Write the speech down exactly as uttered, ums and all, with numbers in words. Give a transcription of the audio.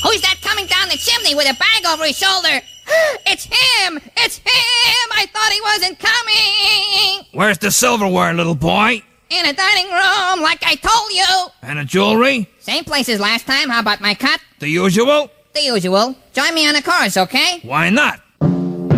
Who's that coming down the chimney with a bag over his shoulder? It's him! It's him! I thought he wasn't coming! Where's the silverware, little boy? In a dining room, like I told you! And the jewelry? Same place as last time. How about my cut? The usual? The usual. Join me on the chorus, okay? Why not?